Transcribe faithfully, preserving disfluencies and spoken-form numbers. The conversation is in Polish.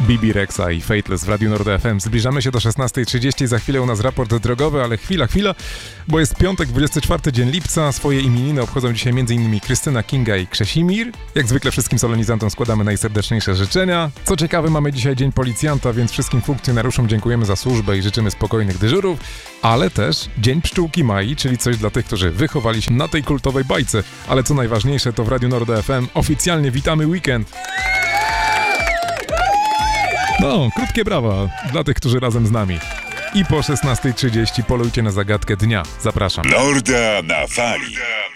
Bibi Rexa i Fateless w Radiu Nord F M. Zbliżamy się do szesnastej trzydzieści, za chwilę u nas raport drogowy, ale chwila, chwila, bo jest piątek, dwudziesty czwarty dzień lipca. Swoje imieniny obchodzą dzisiaj m.in. Krystyna, Kinga i Krzesimir. Jak zwykle wszystkim solenizantom składamy najserdeczniejsze życzenia. Co ciekawe, mamy dzisiaj Dzień Policjanta, więc wszystkim funkcjonariuszom dziękujemy za służbę i życzymy spokojnych dyżurów, ale też Dzień Pszczółki Mai, czyli coś dla tych, którzy wychowali się na tej kultowej bajce. Ale co najważniejsze, to w Radiu Nord F M oficjalnie witamy weekend. No, krótkie brawa dla tych, którzy razem z nami. I po szesnastej trzydzieści polujcie na zagadkę dnia. Zapraszam. Norda na fali.